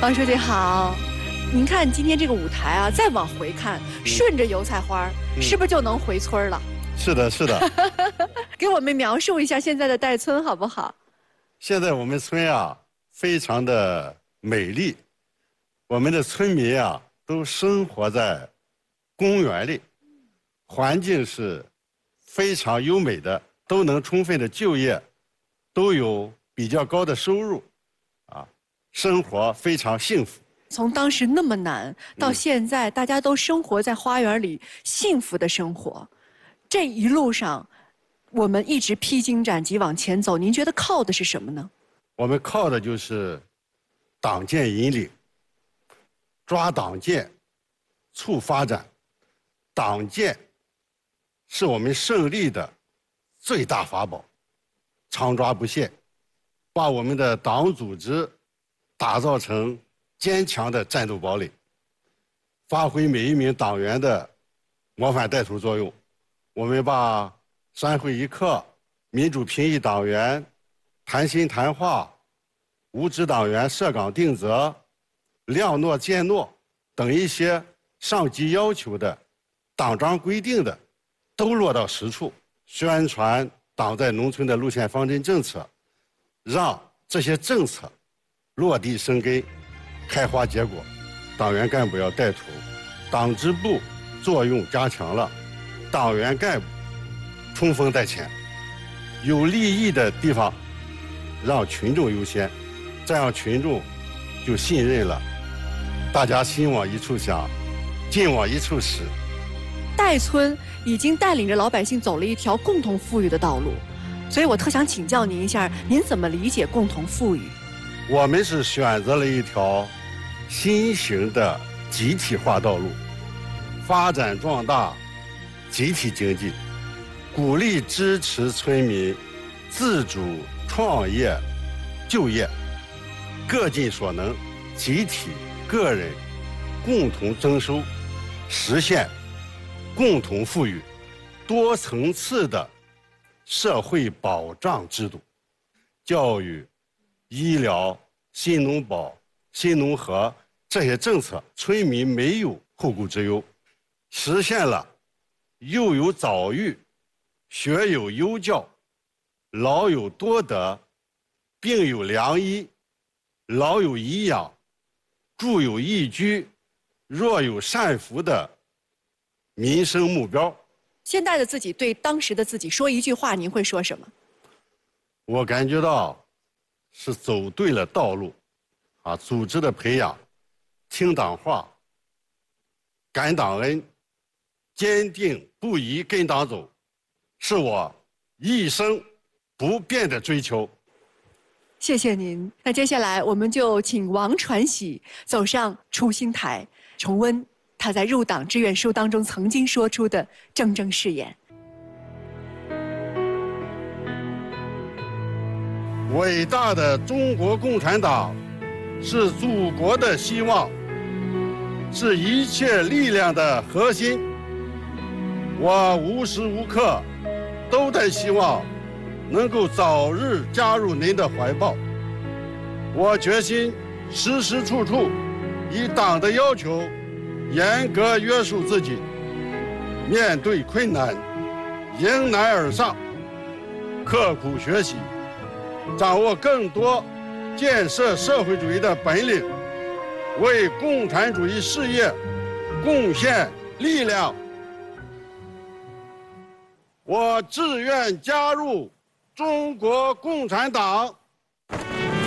王书记好，您看今天这个舞台啊，再往回看，顺着油菜花，是不是就能回村了？ 是的，是的。 给我们描述一下现在的岱村好不好？ 现在我们村啊，非常的美丽，我们的村民啊，都生活在公园里，环境是非常优美的，都能充分的就业，都有比较高的收入，啊，生活非常幸福。 从当时那么难到现在，大家都生活在花园里，幸福的生活。这一路上，我们一直披荆斩棘往前走，您觉得靠的是什么呢？ 我们靠的就是党建引领，抓党建，促发展。党建是我们胜利的最大法宝，常抓不懈，把我们的党组织打造成坚强的战斗堡垒，发挥每一名党员的模范带头作用。我们把3会1课、民主评议党员、谈心谈话、无职党员设岗定责、亮诺践诺等一些上级要求的、党章规定的，都落到实处，宣传党在农村的路线方针政策，让这些政策落地生根、开花结果。党员干部要带头，党支部作用加强了，党员干部冲锋在前，有利益的地方让群众优先，这样群众就信任了。大家心往一处想，劲往一处使。 岱村已经带领着老百姓走了一条共同富裕的道路，所以我特想请教您一下，您怎么理解共同富裕？ 我们是选择了一条新型的集体化道路，发展壮大集体经济，鼓励支持村民自主创业就业，各尽所能，集体个人共同增收，实现共同富裕，多层次的社会保障制度，教育、医疗、新农保、新农合这些政策，村民没有后顾之忧，实现了幼有早育、学有优教、老有多德、病有良医、老有颐养、住有宜居、弱有善福的民生目标。 现在的自己对当时的自己说一句话，您会说什么？ 我感觉到是走对了道路，组织的培养，听党话，感党恩，坚定不移跟党走，是我一生不变的追求。 谢谢您。那接下来我们就请王传喜走上初心台，重温他在入党志愿书当中曾经说出的铮铮誓言。 伟大的中国共产党是祖国的希望，是一切力量的核心。我无时无刻都在希望能够早日加入您的怀抱。我决心时时处处以党的要求严格约束自己，面对困难迎难而上，刻苦学习，掌握更多建设社会主义的本领，为共产主义事业贡献力量。我志愿加入中国共产党。